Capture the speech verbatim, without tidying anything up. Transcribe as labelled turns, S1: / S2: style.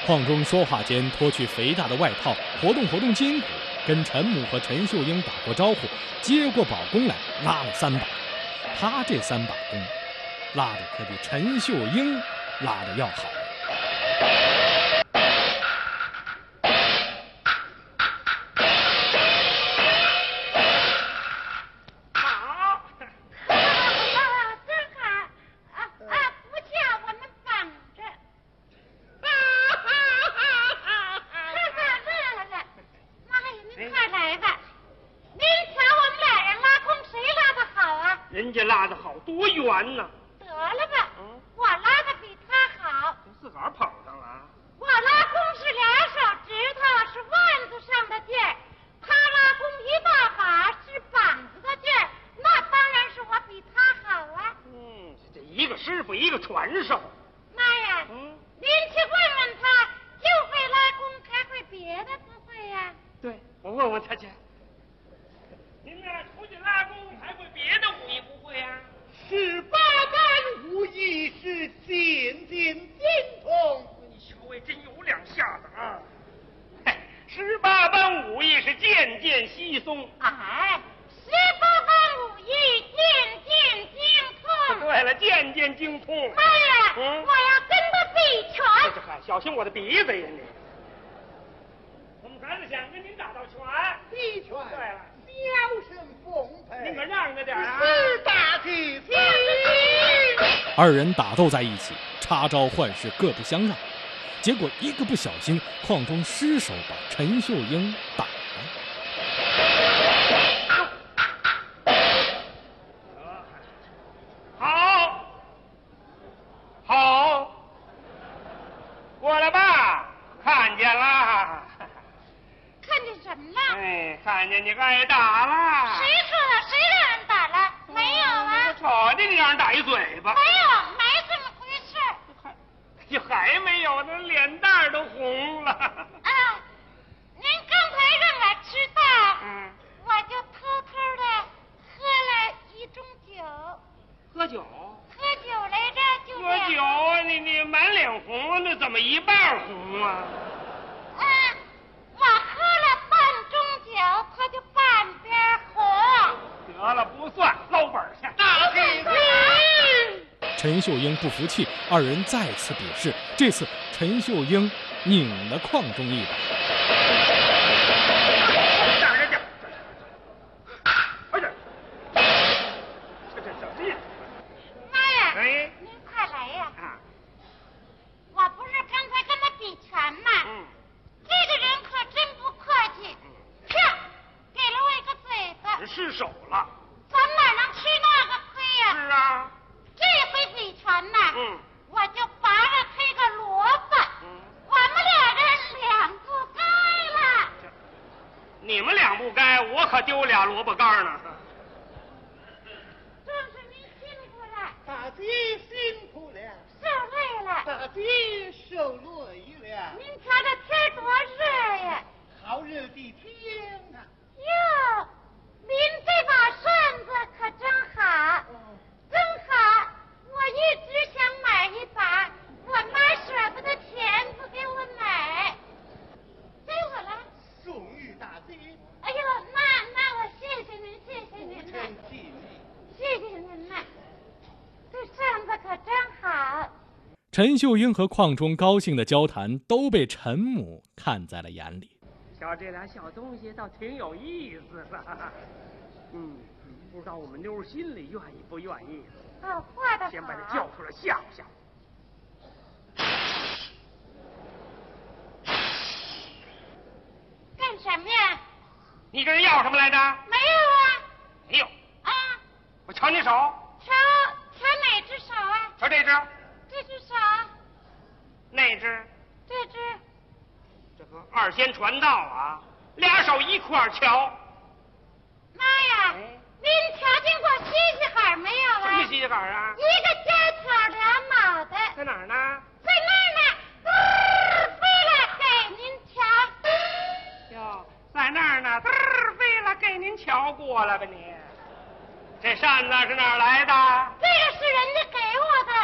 S1: 邝中说话间脱去肥大的外套，活动活动筋骨，跟陈母和陈秀英打过招呼，接过宝弓来拉了三把。他这三把弓，拉的可比陈秀英拉的要好。
S2: 人家拉的好，多圆呐！
S3: 得了吧，嗯，我拉的比他好。
S2: 自个儿捧上了。
S3: 我拉弓是俩手指头，是腕子上的劲儿；他拉弓一大把，是膀子的劲儿。那当然是我比他好啊。
S2: 嗯，这一个师傅，一个传授。
S3: 妈呀，嗯，您去问问他，就会拉弓，还会别的不会呀？
S2: 对，我问问他去。您呢，出去拉弓还会别的武艺不会啊？
S4: 十八般武艺是渐渐精通。
S2: 你小尉真有两下子啊！嘿，十八般武艺是渐渐稀松。
S3: 哎，十八般武艺渐渐精通。
S2: 对了，渐渐精通。
S3: 妈呀，嗯，我要跟他比拳。
S2: 这还小心我的鼻子呀你！我们孩子想跟您打道拳。
S4: 比拳。
S2: 对了。
S4: 娇生奉陪，
S2: 你可让着点啊！
S4: 是大吉吉。
S1: 二人打斗在一起，插招换式各不相让，结果一个不小心，邝中失手把陈秀英打了。
S2: 好，好，过来吧，看见了。
S3: 看见什么了？
S2: 哎，看见你挨打了。
S3: 谁说的？谁让人打了？嗯、没有啊！
S2: 我瞅见你让人打一嘴巴。
S3: 没有，没这么回事。
S2: 还，就还没有呢，脸蛋都红了。
S3: 啊，您刚才让我知道，嗯，我就偷偷的喝了一盅酒。
S2: 喝酒？
S3: 喝酒来着，就
S2: 喝酒啊！你你满脸红，那怎么一半红啊？
S3: 啊。我喝了半盅酒，他就半边红。
S2: 得了，不算，捞本去。
S4: 大吉吉！
S1: 陈秀英不服气，二人再次比试。这次陈秀英拧了邝中一把。
S2: 让人家，哎呀，这这什么呀？
S3: 妈呀！
S2: 哎，
S3: 您快来呀！
S2: 啊，
S3: 我不是刚才跟他比拳吗？嗯。这个人可真不客气，啪，给了我一个嘴巴。
S2: 失手了。
S3: 咱哪能吃那个亏呀？
S2: 是啊。
S3: 这回比拳呐，
S2: 嗯，
S3: 我就拔了他一个萝卜。嗯，我们俩人两不该了。
S2: 你们两不该，我可丢俩萝卜干呢。
S3: 正是您辛苦了。
S4: 大吉辛苦了。
S3: 受累了。
S4: 大吉受累了。
S3: 您瞧这天多热呀！
S4: 好热的天啊！
S3: 哟，您这把扇子可真好，真好！我一直想买一把，我妈舍不得钱不给我买，给我了。
S4: 送与大吉。
S3: 哎呦，那那我谢谢您，谢谢您了，谢谢您了，这扇子可真好。
S1: 陈秀英和邝中高兴的交谈都被陈母看在了眼里。
S2: 瞧这俩小东西倒挺有意思的。嗯，不知道我们妞心里愿意不愿意。
S3: 哦，画的好。
S2: 先把它叫出来吓唬吓唬。
S3: 干什么呀？
S2: 你跟人要什么来着？
S3: 没有啊。
S2: 没有。
S3: 啊。
S2: 我瞧你手。
S3: 瞧瞧哪只手啊？
S2: 瞧这只。
S3: 这只手。
S2: 那只。
S3: 这只。
S2: 这个二仙传道啊，俩手一块儿瞧。
S3: 妈呀！哎、您瞧见过西西海没有啊？
S2: 什么西西海啊？
S3: 一个尖挑俩脑袋。
S2: 在哪儿呢？
S3: 在那儿呢，嘚飞了给您瞧。
S2: 哟，在那儿呢，嘚飞了给您瞧过了吧你？这扇子是哪儿来的？